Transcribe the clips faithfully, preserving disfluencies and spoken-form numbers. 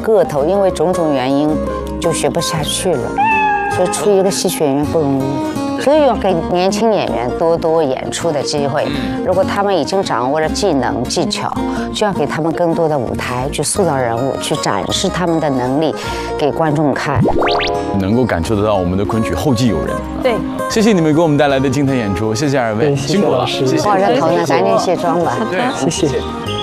个头，因为种种原因就学不下去了，所以出一个戏曲演员不容易，所以要给年轻演员多多演出的机会。如果他们已经掌握了技能技巧，就要给他们更多的舞台去塑造人物，去展示他们的能力给观众看。 能够感受得到我们的昆曲后继有人。 对， 谢谢你们给我们带来的精彩演出，谢谢二位，辛苦了，谢谢。 抱着头呢，赶紧卸妆吧。 对， 谢谢。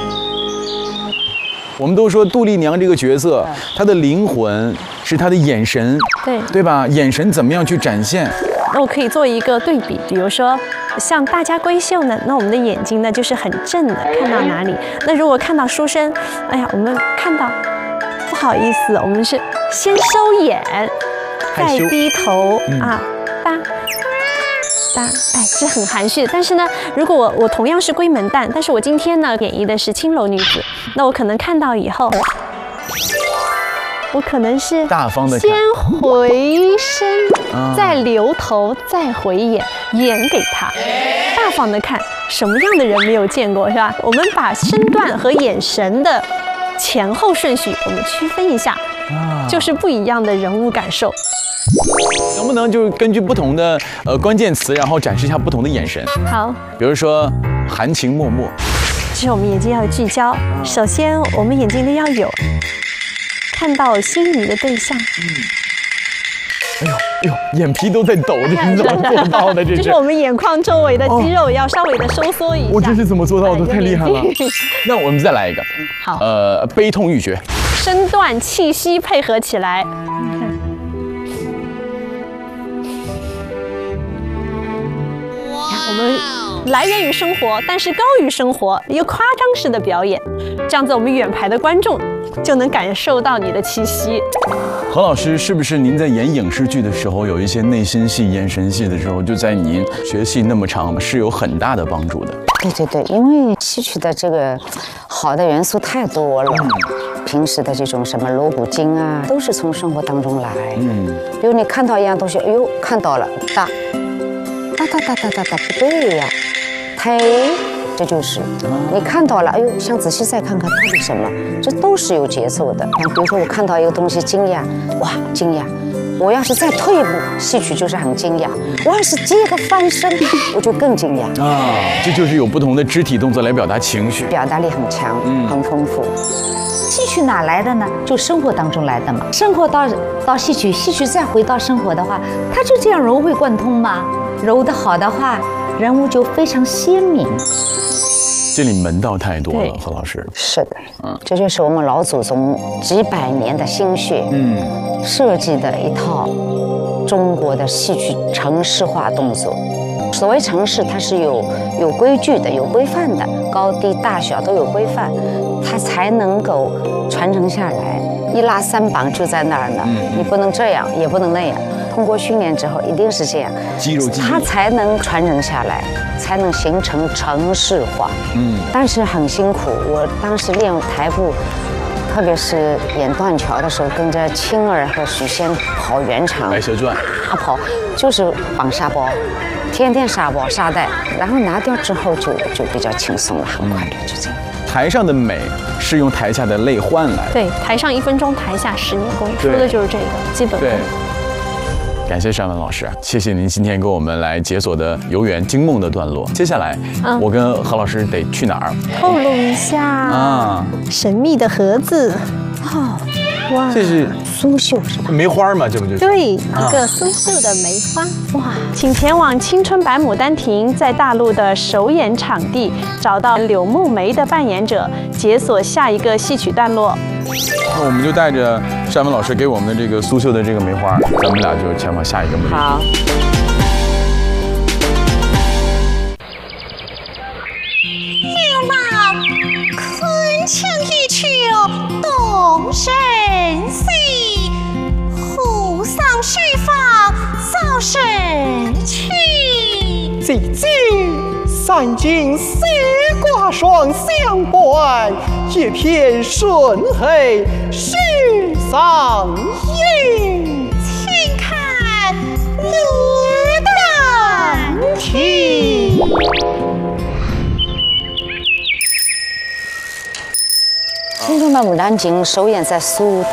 我们都说杜丽娘这个角色，她的灵魂是她的眼神， 对对吧？眼神怎么样去展现？ 那我可以做一个对比，比如说像大家闺秀呢，那我们的眼睛呢就是很正的，看到哪里。那如果看到书生，哎呀，我们看到不好意思，我们是先收眼，再低头啊，八八，哎，这很含蓄。但是呢，如果我我同样是闺门旦，但是我今天呢演绎的是青楼女子，那我可能看到以后。我可能是大方的先回身，再留头，再回眼，演给他，大方的看，什么样的人没有见过，是吧？我们把身段和眼神的前后顺序，我们区分一下，就是不一样的人物感受。 能不能就是根据不同的呃关键词，然后展示一下不同的眼神？ 好， 比如说含情脉脉， 就是我们眼睛要有聚焦。首先，我们眼睛里要有。看到心仪的对象， 哎呦哎呦，眼皮都在抖，这是怎么做到的？这是， 就是我们眼眶周围的肌肉要稍微的收缩一下。 我这是怎么做到的？太厉害了！那我们再来一个， 好， 呃，悲痛欲绝， 身段气息配合起来。我们来源于生活，但是高于生活，一个夸张式的表演，这样子我们远排的观众就能感受到你的气息。 何老师，是不是您在演影视剧的时候，有一些内心戏、眼神戏的时候，就在您学戏那么长，是有很大的帮助的？ 对对对，因为戏曲的这个好的元素太多了，平时的这种什么锣鼓经啊，都是从生活当中来。嗯，比如你看到一样东西，哎呦，看到了，哒，哒哒哒哒哒哒，不对呀，抬。这就是你看到了，哎呦，想仔细再看看到底什么，这都是有节奏的。比如说我看到一个东西惊讶，哇，惊讶！我要是再退一步，戏曲就是很惊讶；我要是接个翻身，我就更惊讶啊！这就是有不同的肢体动作来表达情绪， 表达力很强，嗯，很丰富。 戏曲哪来的呢？就生活当中来的嘛。生活到到戏曲，戏曲再回到生活的话，它就这样融会贯通嘛。揉得好的话，人物就非常鲜明。 这里门道太多了，何老师。 是的，嗯，这就是我们老祖宗几百年的心血，嗯，设计的一套中国的戏曲程式化动作。所谓程式，它是有有规矩的、有规范的，高低大小都有规范，它才能够传承下来。一拉三绑就在那儿呢，嗯、你不能这样，也不能那样。通过训练之后，一定是这样， 肌肉记忆， 它才能传承下来，才能形成程式化。嗯，但是很辛苦。我当时练台步，特别是演断桥的时候，跟着青儿和许仙跑圆场， 白蛇传， 大跑就是绑沙包，天天沙包沙袋，然后拿掉之后就就比较轻松了，很快乐，就这样。 台上的美是用台下的泪换来的。 对，台上一分钟，台下十年功，说的就是这个基本功。 感谢单文老师，谢谢您今天给我们来解锁的游园惊梦的段落。接下来，嗯、我跟何老师得去哪儿？ 透露一下啊，神秘的盒子。哦，哇， 这是苏绣是吧？ 梅花嘛，这不就是？ 对，一个苏绣的梅花。哇，请前往青春版牡丹亭，在大陆的首演场地找到柳梦梅的扮演者，解锁下一个戏曲段落。 那我们就带着单文老师给我们的这个苏绣的这个梅花，咱们俩就前往下一个目的地。 好。 六老，昆腔一曲动神髓，湖上水坊造神趣。 姐姐，三军四挂双相伴，一片顺黑世上云。 请看牡丹亭。 青春版牡丹亭首演在苏